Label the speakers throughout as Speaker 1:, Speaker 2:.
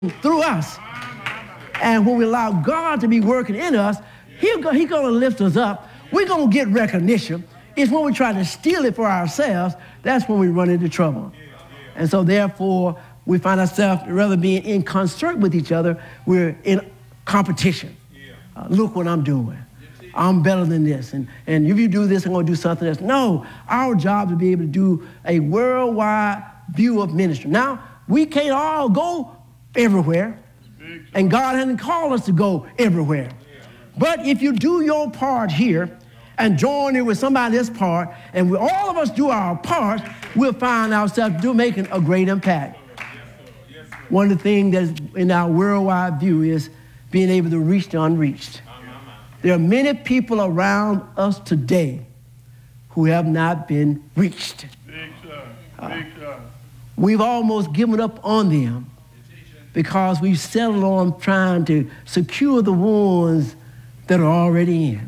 Speaker 1: through us. And when we allow God to be working in us, He's going to lift us up. We're going to get recognition. It's when we try to steal it for ourselves, that's when we run into trouble. And so therefore, we find ourselves rather being in concert with each other, we're in competition. Look what I'm doing. I'm better than this. And if you do this, I'm going to do something else. No, our job is to be able to do a worldwide view of ministry. Now, we can't all go everywhere, and God hasn't called us to go everywhere. But if you do your part here and join in with somebody else's part, and all of us do our part, we'll find ourselves making a great impact. One of the things that's in our worldwide view is being able to reach the unreached. There are many people around us today who have not been reached. We've almost given up on them because we've settled on trying to secure the ones that are already in.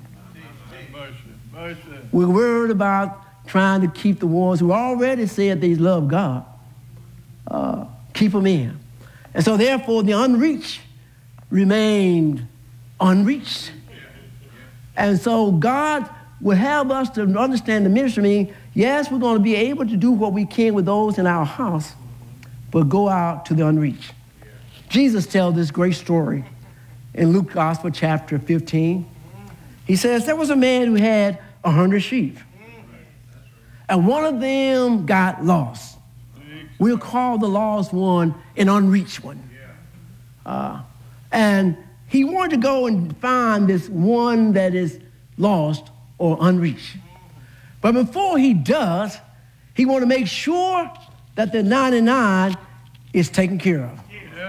Speaker 1: We're worried about trying to keep the ones who already said they love God, keep them in. And so therefore the unreached remained unreached. And so God will have us to understand the ministry meaning, yes, we're going to be able to do what we can with those in our house, but go out to the unreached. Jesus tells this great story in Luke Gospel chapter 15. He says there was a man who had 100 sheep, and one of them got lost. We'll call the lost one an unreached one. And he wanted to go and find this one that is lost or unreached. But before he does, he wants to make sure that the 99 is taken care of.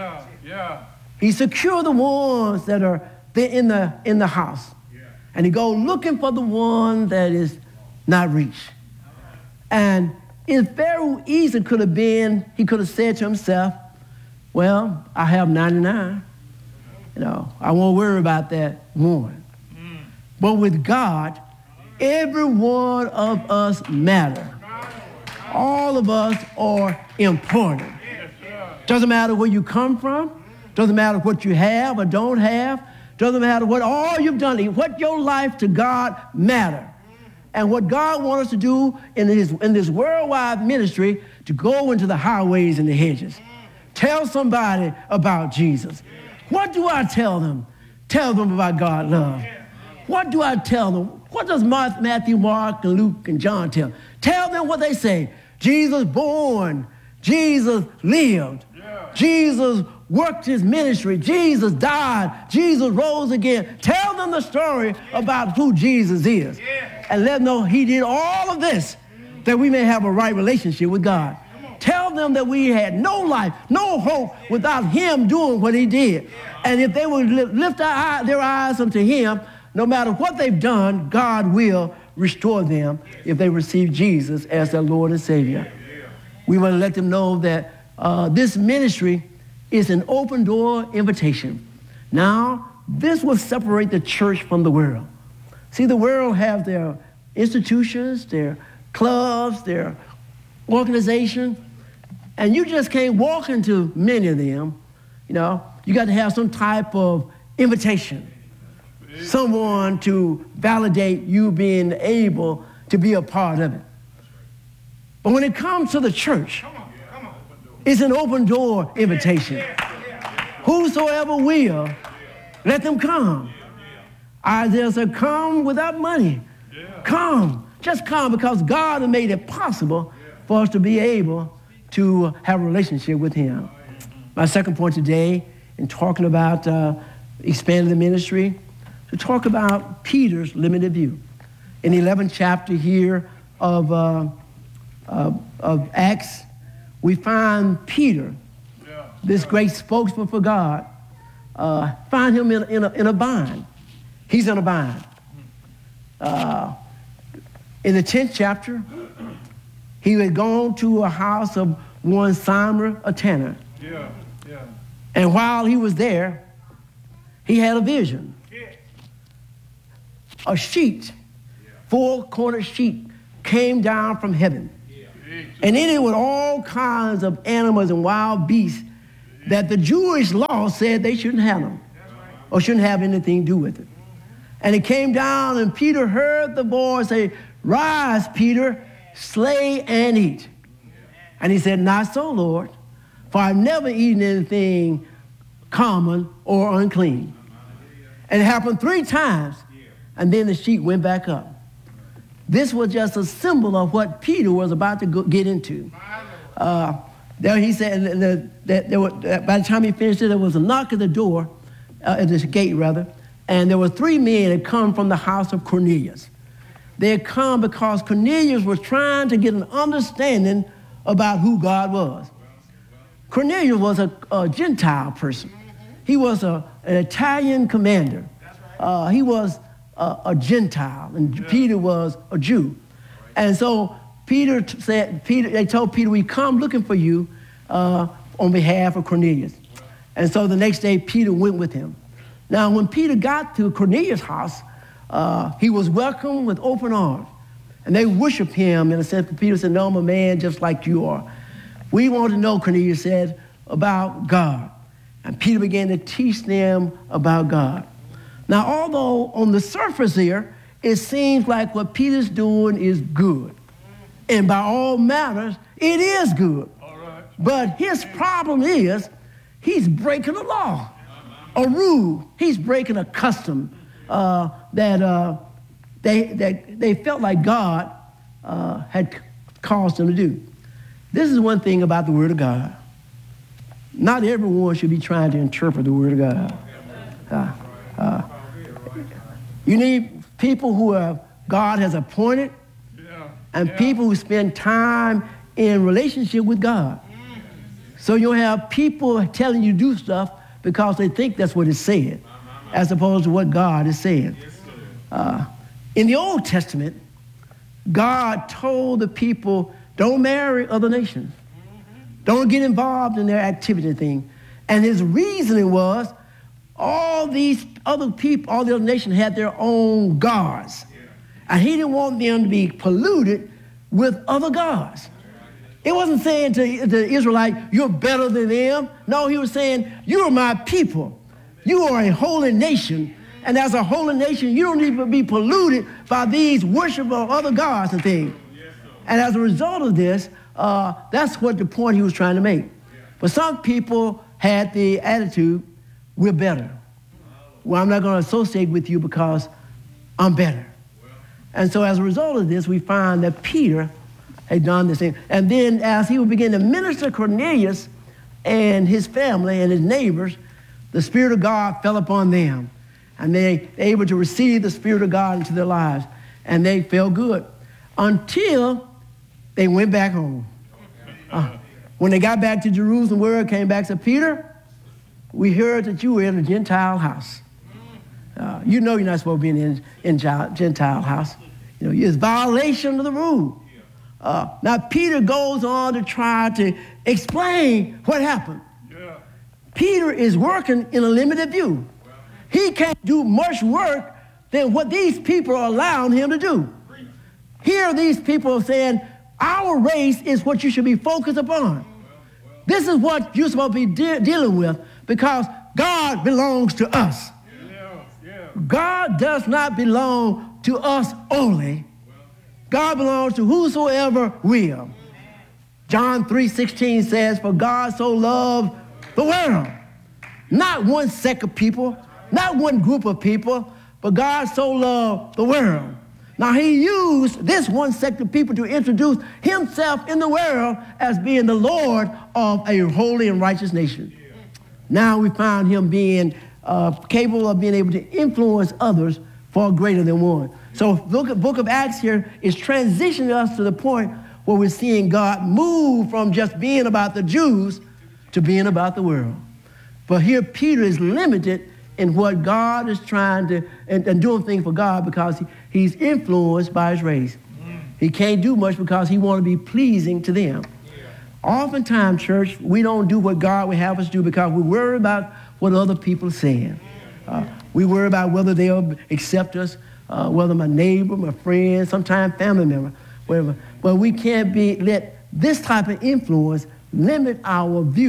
Speaker 1: He secured the ones that are in the house. And he goes looking for the one that is not reached. And it very easy could have been, he could have said to himself, well, I have 99. I won't worry about that one. But with God, every one of us matter. All of us are important. Doesn't matter where you come from. Doesn't matter what you have or don't have. Doesn't matter what all you've done. What your life to God matter. And what God wants us to do in this worldwide ministry, to go into the highways and the hedges. Tell somebody about Jesus. What do I tell them? Tell them about God's love. What do I tell them? What does Matthew, Mark, and Luke, and John tell? Tell them what they say. Jesus born. Jesus lived. Jesus worked his ministry. Jesus died. Jesus rose again. Tell them the story about who Jesus is. And let them know he did all of this that we may have a right relationship with God. Tell them that we had no life, no hope without him doing what he did. And if they would lift their eyes unto him, no matter what they've done, God will restore them if they receive Jesus as their Lord and Savior. We want to let them know that this ministry is an open door invitation. Now, this will separate the church from the world. See, the world have their institutions, their clubs, their organization, and you just can't walk into many of them. You got to have some type of invitation, someone to validate you being able to be a part of it. But when it comes to the church, it's an open door invitation. Whosoever will, let them come. Isaiah said, come without money. Come. Just come, because God has made it possible for us to be able to have a relationship with him. My second point today, in talking about expanding the ministry, to talk about Peter's limited view. In the 11th chapter here of Acts, we find Peter, this great spokesman for God, find him in a bind. He's in a bind. In the 10th chapter, he had gone to a house of one Simon, a tanner. And while he was there, he had a vision. A sheet, four-cornered sheet, came down from heaven. And in it were all kinds of animals and wild beasts that the Jewish law said they shouldn't have them or shouldn't have anything to do with it. And it came down, and Peter heard the voice say, "Rise, Peter, slay and eat." And he said, "Not so, Lord, for I've never eaten anything common or unclean." And it happened 3 times, and then the sheet went back up. This was just a symbol of what Peter was about to get into. There he said that by the time he finished it, there was a knock at the door, at the gate rather, and there were 3 men that come from the house of Cornelius. They had come because Cornelius was trying to get an understanding about who God was. Cornelius was a Gentile person. He was an Italian commander. He was a Gentile, and Peter was a Jew. And so they told Peter, "We come looking for you on behalf of Cornelius." And so the next day, Peter went with him. Now, when Peter got to Cornelius' house, he was welcomed with open arms. And they worshiped him in a sense. Peter said, "No, I'm a man just like you are. We want to know," Cornelius said, "about God." And Peter began to teach them about God. Now, although on the surface here, it seems like what Peter's doing is good. And by all matters, it is good. But his problem is he's breaking a law, a rule. He's breaking a custom that they felt like God had caused them to do. This is one thing about the Word of God. Not everyone should be trying to interpret the Word of God. You need people who God has appointed, and people who spend time in relationship with God. So you'll have people telling you to do stuff because they think that's what it said, as opposed to what God is saying. In the Old Testament, God told the people, don't marry other nations. Don't get involved in their activity thing. And his reasoning was, all these other people, all the other nations had their own gods. And he didn't want them to be polluted with other gods. It wasn't saying to the Israelite, you're better than them. No, he was saying, you are my people. You are a holy nation. And as a holy nation, you don't need to be polluted by these worship of other gods and things. And as a result of this, that's what the point he was trying to make. But some people had the attitude, we're better. Well, I'm not going to associate with you because I'm better. And so as a result of this, we find that Peter had done this thing. And then as he would begin to minister to Cornelius and his family and his neighbors, the Spirit of God fell upon them. And they were able to receive the Spirit of God into their lives. And they felt good until they went back home. When they got back to Jerusalem, word came back to Peter, we heard that you were in a Gentile house. You know you're not supposed to be in a Gentile house. You know, it's violation of the rule. Now, Peter goes on to try to explain what happened. Yeah. Peter is working in a limited view. He can't do much work than what these people are allowing him to do. Here, these people are saying, our race is what you should be focused upon. This is what you're supposed to be dealing with because God belongs to us. God does not belong to us only. God belongs to whosoever will. John 3:16 says, for God so loved the world. Not one sect of people, not one group of people, but God so loved the world. Now he used this one sect of people to introduce himself in the world as being the Lord of a holy and righteous nation. Now we find him being capable of being able to influence others far greater than one. So the book of Acts here is transitioning us to the point where we're seeing God move from just being about the Jews to being about the world. But here Peter is limited in what God is trying to, and doing things for God because he's influenced by his race. He can't do much because he wants to be pleasing to them. Oftentimes, church, we don't do what God would have us do because we worry about what other people are saying. We worry about whether they'll accept us, whether my neighbor, my friend, sometimes family member, whatever. But we can't let this type of influence limit our view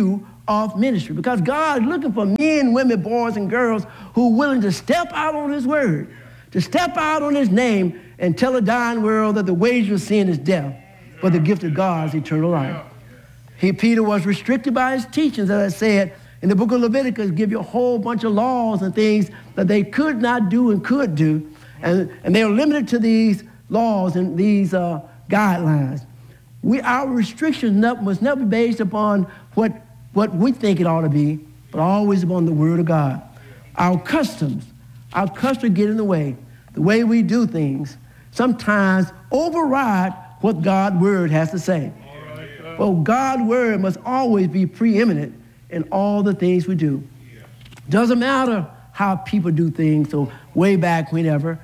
Speaker 1: of ministry, because God is looking for men, women, boys, and girls who are willing to step out on his word, to step out on his name and tell a dying world that the wages of sin is death, but the gift of God is eternal life. Peter was restricted by his teachings, as I said, in the book of Leviticus, give you a whole bunch of laws and things that they could not do and could do, and they are limited to these laws and these guidelines. Our restrictions must never be based upon what we think it ought to be, but always upon the word of God. Our customs get in the way. The way we do things sometimes override what God's word has to say. But God's word must always be preeminent in all the things we do. Doesn't matter how people do things. So way back whenever,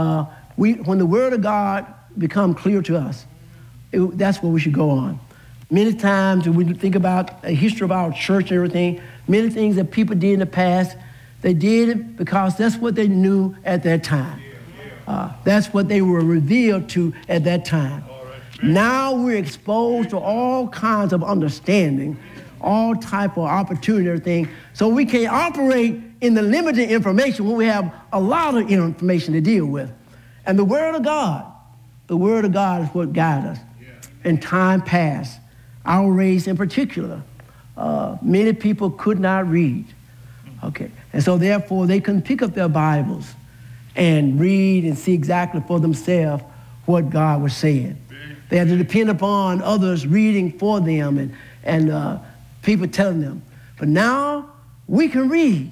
Speaker 1: when the word of God become clear to us, that's what we should go on. Many times when we think about the history of our church and everything, many things that people did in the past, they did it because that's what they knew at that time. That's what they were revealed to at that time. Now we're exposed to all kinds of understanding, all type of opportunity and everything, so we can operate in the limited information when we have a lot of information to deal with. And the Word of God is what guides us. In time past, our race in particular, many people could not read. Okay, and so therefore they couldn't pick up their Bibles and read and see exactly for themselves what God was saying. They had to depend upon others reading for them and people telling them. But now we can read.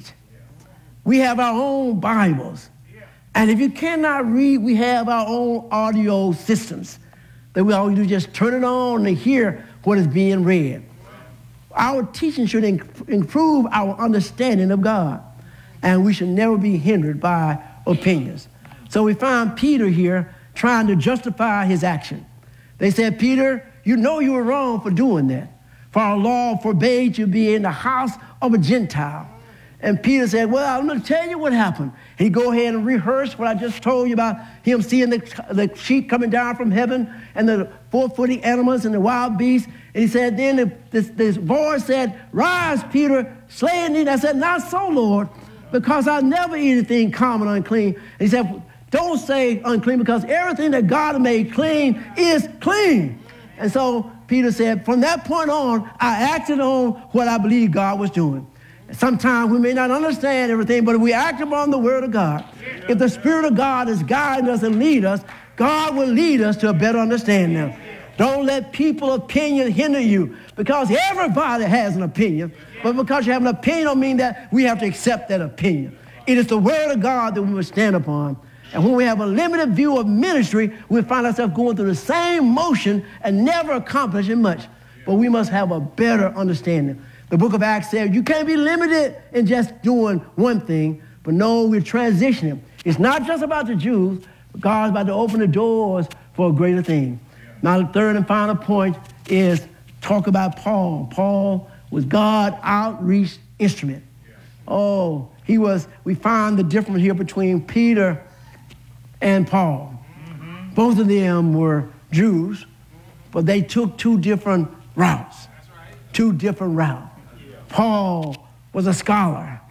Speaker 1: We have our own Bibles. And if you cannot read, we have our own audio systems that we always do, just turn it on and hear what is being read. Our teaching should improve our understanding of God, and we should never be hindered by opinions. So we find Peter here trying to justify his action. They said, Peter, you know you were wrong for doing that, for our law forbade you to be in the house of a Gentile. And Peter said, well, I'm going to tell you what happened. He go ahead and rehearse what I just told you about him seeing the sheep coming down from heaven and the four-footed animals and the wild beasts. And he said, then this voice said, rise, Peter, slay indeed. I said, not so, Lord, because I never eat anything common unclean. And he said, don't say unclean, because everything that God made clean is clean. And so Peter said, from that point on, I acted on what I believed God was doing. Sometimes we may not understand everything, but if we act upon the word of God, if the Spirit of God is guiding us and lead us, God will lead us to a better understanding. Don't let people's opinion hinder you, because everybody has an opinion, but because you have an opinion don't mean that we have to accept that opinion. It is the word of God that we must stand upon. And when we have a limited view of ministry, we find ourselves going through the same motion and never accomplishing much. But we must have a better understanding. The book of Acts says you can't be limited in just doing one thing, but no, we're transitioning. It's not just about the Jews, but God's about to open the doors for a greater thing. Now, the third and final point is talk about Paul. Paul was God's outreach instrument. Oh, we find the difference here between Peter and Paul. Both of them were Jews, but they took two different routes. Two different routes. Paul was a scholar,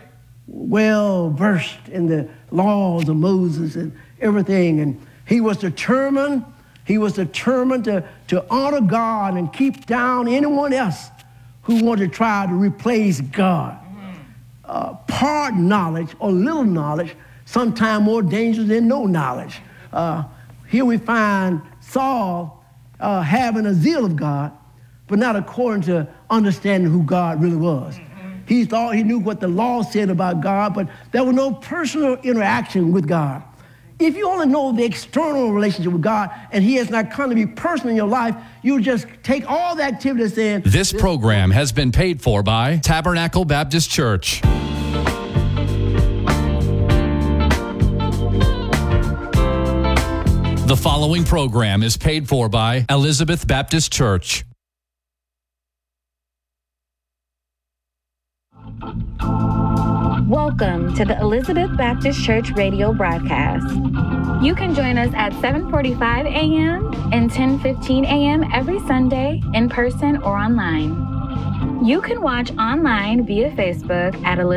Speaker 1: well versed in the laws of Moses and everything, and he was determined to honor God and keep down anyone else who wanted to try to replace God. Part knowledge or little knowledge, sometimes more dangerous than no knowledge. Here we find Saul having a zeal of God, but not according to understanding who God really was. He thought he knew what the law said about God, but there was no personal interaction with God. If you only know the external relationship with God and he has not come to be personal in your life, you just take all the activities in.
Speaker 2: This program has been paid for by Tabernacle Baptist Church. The following program is paid for by Elizabeth Baptist Church.
Speaker 3: Welcome to the Elizabeth Baptist Church radio broadcast. You can join us at 7:45 a.m. and 10:15 a.m. every Sunday in person or online. You can watch online via Facebook at